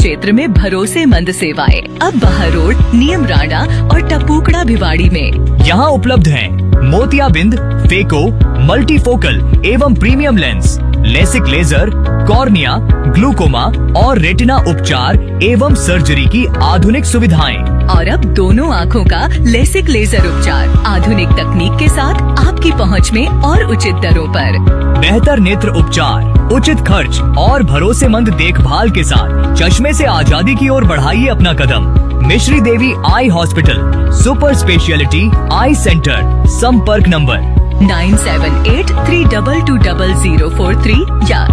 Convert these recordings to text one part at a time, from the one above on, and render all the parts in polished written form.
क्षेत्र में भरोसेमंद सेवाएं अब बाहर रोड, नियम राणा और टपूकड़ा भिवाड़ी में। यहाँ उपलब्ध हैं मोतियाबिंद, फेको, मल्टीफोकल एवं premium lens, LASIK laser, cornea, glaucoma और रेटिना उपचार एवं सर्जरी की आधुनिक सुविधाएं। और अब दोनों आँखों का लेसिक लेजर उपचार आधुनिक तकनीक के साथ आपकी पहुंच में और उचित दरों पर। बेहतर नेत्र उपचार, उचित खर्च और भरोसेमंद देखभाल के साथ चश्मे से आजादी की ओर बढ़ाइए अपना कदम। मिश्री देवी आई हॉस्पिटल, सुपर स्पेशलिटी आई सेंटर। संपर्क नंबर 9783220043 या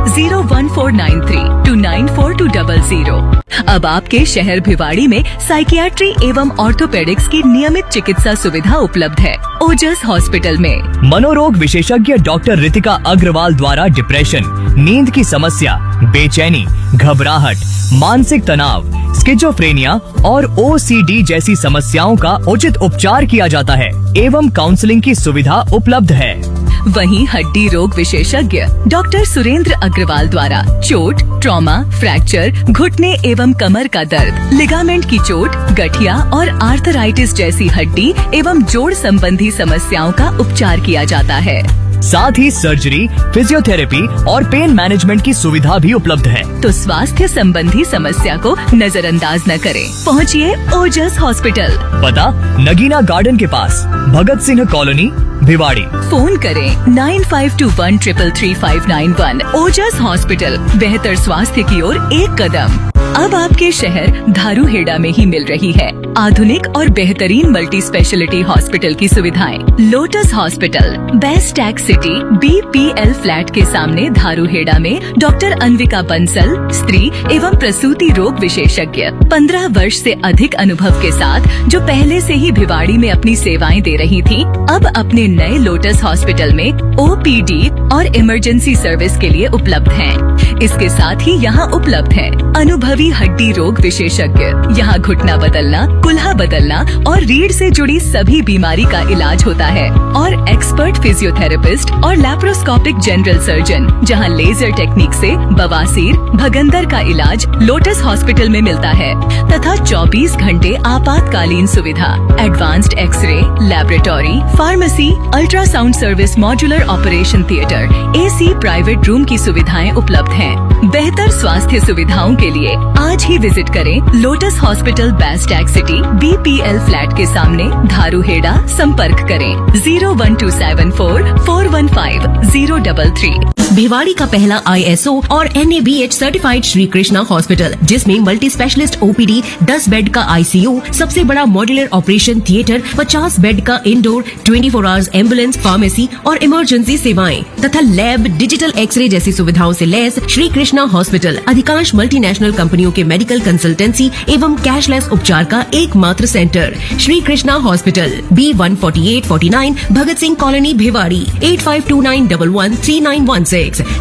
01493294200। अब आपके शहर भिवाड़ी में साइकियाट्री एवं ऑर्थोपेडिक्स की नियमित चिकित्सा सुविधा उपलब्ध है ओजस हॉस्पिटल में। मनोरोग विशेषज्ञ डॉक्टर रितिका अग्रवाल द्वारा डिप्रेशन, नींद की समस्या, बेचैनी, घबराहट, मानसिक तनाव, स्किज़ोफ्रेनिया और OCD जैसी समस्याओं का उचित उपचार किया जाता है एवं काउंसलिंग की सुविधा उपलब्ध है। वहीं हड्डी रोग विशेषज्ञ डॉक्टर सुरेंद्र अग्रवाल द्वारा चोट, ट्रॉमा, फ्रैक्चर, घुटने एवं कमर का दर्द, लिगामेंट की चोट, गठिया और आर्थराइटिस जैसी हड्डी एवं जोड़ संबंधी समस्याओं का उपचार किया जाता है। साथ ही सर्जरी, फिजियोथेरेपी और पेन मैनेजमेंट की सुविधा भी उपलब्ध है। तो स्वास्थ्य संबंधी समस्या को नजरअंदाज न करें, पहुंचिए ओजस हॉस्पिटल। पता नगीना गार्डन के पास, भगत सिंह कॉलोनी, भिवाड़ी। फोन करें 9521333591। ओजस हॉस्पिटल, बेहतर स्वास्थ्य की ओर एक कदम। अब आपके शहर धारूहेड़ा में ही मिल रही है आधुनिक और बेहतरीन मल्टी स्पेशलिटी हॉस्पिटल की सुविधाएं। Lotus hospital, best tag city, BPL flat के सामने धारूहेड़ा में डॉक्टर अन्विका बंसल, स्त्री एवं प्रसूति रोग विशेषज्ञ, 15 वर्ष से अधिक अनुभव के साथ, जो पहले से ही भिवाड़ी में अपनी सेवाएं दे रही थी, अब अपने नए लोटस हॉस्पिटल में OPD और इमरजेंसी सर्विस के लिए उपलब्ध हैं। इसके साथ ही यहाँ उपलब्ध है अनुभवी हड्डी रोग विशेषज्ञ। यहाँ घुटना बदलना, कुल्हा बदलना और रीढ़ से जुड़ी सभी बीमारी का इलाज होता है। और एक्सपर्ट फिजियोथेरेपिस्ट और लैप्रोस्कोपिक जनरल सर्जन, जहाँ लेजर टेक्निक से बवासीर, भगंदर का इलाज लोटस हॉस्पिटल में मिलता है। तथा 24 घंटे आपातकालीन सुविधा, advanced x ray, laboratory, pharmacy, ultrasound service, modular operation theatre, AC private room की सुविधाएं उपलब्ध हैं। बेहतर स्वास्थ्य सुविधाओं के लिए आज ही विजिट करें lotus hospital, best tag city, BPL flat के सामने, धारूहेड़ा। संपर्क करें 01274415033। भिवाड़ी का पहला ISO और NABH certified Shri Krishna hospital, जिसमें मल्टी स्पेशलिस्ट OPD, 10 बेड का ICU, सबसे बड़ा मॉड्यूलर ऑपरेशन थिएटर, 50 बेड का इंडोर, 24 आवर्स एम्बुलेंस, फार्मेसी और इमरजेंसी सेवाएं तथा लैब, डिजिटल एक्सरे जैसी सुविधाओं से लैस श्री कृष्णा हॉस्पिटल अधिकांश मल्टीनेशनल कंपनियों के मेडिकल कंसल्टेंसी एवं कैशलेस उपचार का एकमात्र centre. Shri Krishna hospital, B14849, Bhagat Singh colony, Bhiwadi. 8529113916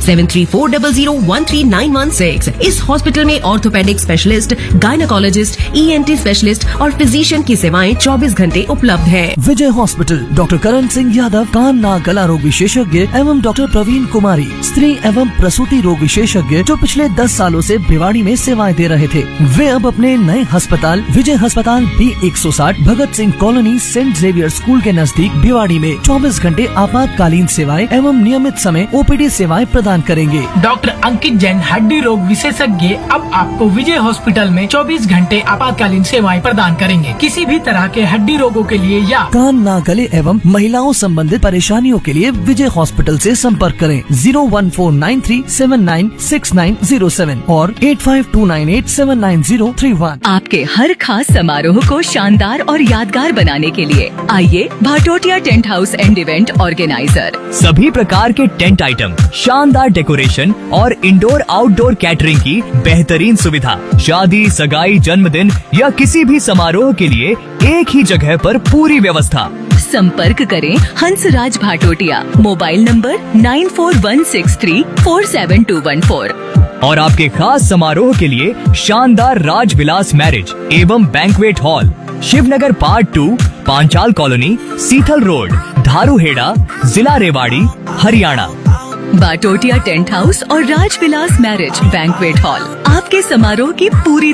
7340013916। इस हॉस्पिटल में orthopaedic specialist, gynaecologist, ENT specialist और फिजिशियन की सेवाएं 24 घंटे उपलब्ध है। विजय हॉस्पिटल, डॉक्टर करण सिंह यादव, कान नाक गला रोग विशेषज्ञ एवं डॉक्टर प्रवीण कुमारी, स्त्री एवं प्रसूति रोग विशेषज्ञ, जो पिछले 10 सालों से भिवाड़ी में सेवाएं दे रहे थे। वे अब अपने नए अस्पताल विजय अस्पताल B160, Bhagat Singh colony, Saint Xavier school के नजदीक, भिवाड़ी में 24 घंटे आपातकालीन सेवाएं एवं नियमित समय OPD सेवाएं प्रदान करेंगे। डॉक्टर अंकित जैन, हड्डी रोग विशेषज्ञ, अब आपको विजय हॉस्पिटल में 24 घंटे आपातकालीन सेवाएं प्रदान करेंगे। किसी भी तरह के हड्डी रोगों के लिए या कान नाक गले एवं महिलाओं संबंधित परेशानियों के लिए विजय हॉस्पिटल से संपर्क करें 01493796907 और 8529879031। आपके हर खास समारोह को शानदार और यादगार बनाने के लिए आइए Bhatotia tent house and event organiser. सभी प्रकार के टेंट आइटम, शानदार डेकोरेशन और इंडोर आउटडोर कैटरिंग की बेहतरीन सुविधा। शादी, सगाई, जन्मदिन या किसी भी समारोह के लिए एक ही जगह पर पूरी व्यवस्था। संपर्क करें हंसराज भाटोटिया, मोबाइल नंबर 9416347214। और आपके खास समारोह के लिए शानदार राजविलास मैरिज एवं banquet hall, Shivnagar part 2, Panchal colony, Sithal road, Dharuhera, जिला रेवाड़ी, हरियाणा। भाटोटिया टेंट हाउस और राजविलास मैरिज बैंक्वेट हॉल आपके समारोह की पूरी